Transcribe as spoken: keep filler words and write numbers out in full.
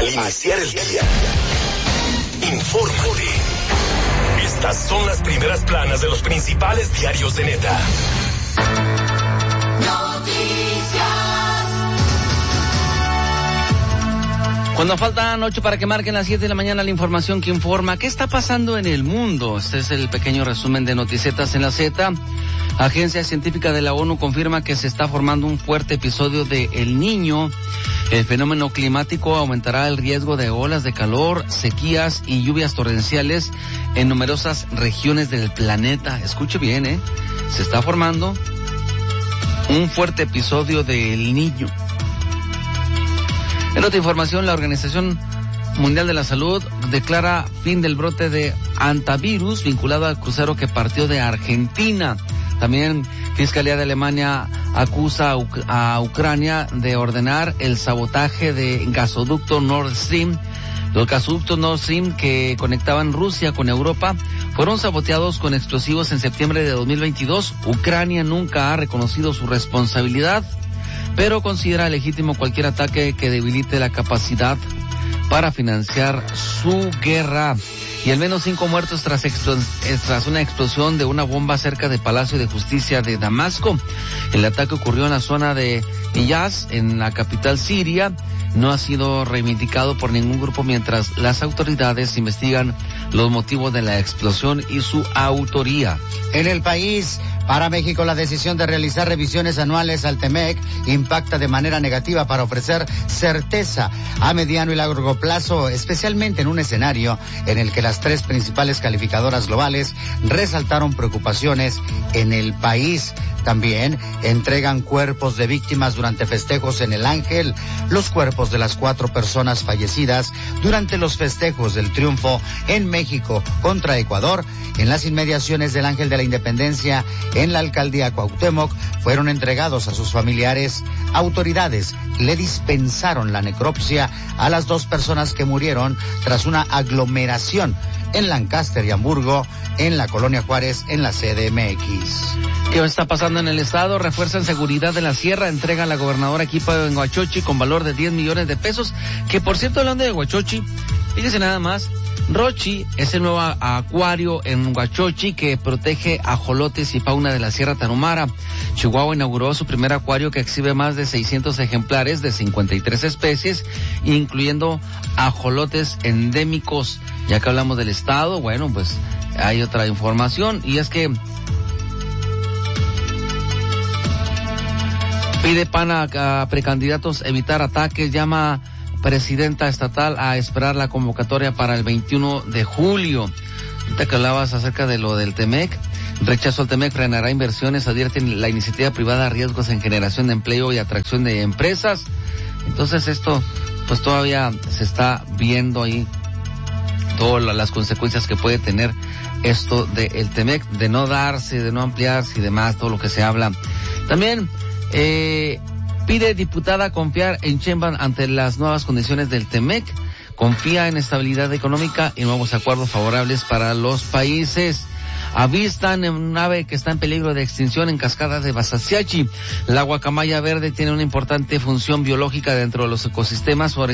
Al iniciar el día, infórmate. Estas son las primeras planas de los principales diarios de Neta. Cuando faltan ocho para que marquen las siete de la mañana, la información que informa qué está pasando en el mundo. Este es el pequeño resumen de Noticetas en la Z. Agencia Científica de la ONU confirma que se está formando un fuerte episodio de El Niño. El fenómeno climático aumentará el riesgo de olas de calor, sequías y lluvias torrenciales en numerosas regiones del planeta. Escuche bien, ¿eh? Se está formando un fuerte episodio de El Niño. En otra información, la Organización Mundial de la Salud declara fin del brote de hantavirus vinculado al crucero que partió de Argentina. También Fiscalía de Alemania acusa a, Uc- a Ucrania de ordenar el sabotaje de gasoducto Nord Stream. Los gasoductos Nord Stream que conectaban Rusia con Europa fueron saboteados con explosivos en septiembre de dos mil veintidós. Ucrania nunca ha reconocido su responsabilidad, pero considera legítimo cualquier ataque que debilite la capacidad para financiar su guerra. Y al menos cinco muertos tras, explos- tras una explosión de una bomba cerca del Palacio de Justicia de Damasco. El ataque ocurrió en la zona de Hiyaz, en la capital siria. No ha sido reivindicado por ningún grupo mientras las autoridades investigan los motivos de la explosión y su autoría. En el país, para México, la decisión de realizar revisiones anuales al TEMEC impacta de manera negativa para ofrecer certeza a mediano y largo plazo, especialmente en un escenario en el que las tres principales calificadoras globales resaltaron preocupaciones en el país. También entregan cuerpos de víctimas durante festejos en el Ángel, los cuerpos de las cuatro personas fallecidas durante los festejos del triunfo en México contra Ecuador en las inmediaciones del Ángel de la Independencia en la alcaldía Cuauhtémoc fueron entregados a sus familiares. Autoridades le dispensaron la necropsia a las dos personas que murieron tras una aglomeración en Lancaster y Hamburgo, en la Colonia Juárez, en la C D M X. ¿Qué está pasando en el estado? Refuerzan seguridad de la sierra, entrega a la gobernadora equipo en Huachochi con valor de diez millones de pesos, que por cierto, hablando de Huachochi, fíjese nada más, Rochi es el nuevo acuario en Huachochi que protege ajolotes y fauna de la Sierra Tarahumara. Chihuahua inauguró su primer acuario que exhibe más de seiscientos ejemplares de cincuenta y tres especies, incluyendo ajolotes endémicos. Ya que hablamos del estado, bueno, pues hay otra información, y es que pide P A N a, a precandidatos evitar ataques, llama presidenta estatal a esperar la convocatoria para el veintiuno de julio. Ahorita que hablabas acerca de lo del TEMEC, rechazo al TEMEC frenará inversiones, advierte la iniciativa privada a riesgos en generación de empleo y atracción de empresas. Entonces esto, pues todavía se está viendo ahí todas las consecuencias que puede tener esto del TEMEC, de no darse, de no ampliarse y demás, todo lo que se habla. También eh, pide diputada confiar en Sheinbaum ante las nuevas condiciones del TEMEC, confía en estabilidad económica y nuevos acuerdos favorables para los países. Avistan en un ave que está en peligro de extinción en Cascadas de Basaciachi. La guacamaya verde tiene una importante función biológica dentro de los ecosistemas.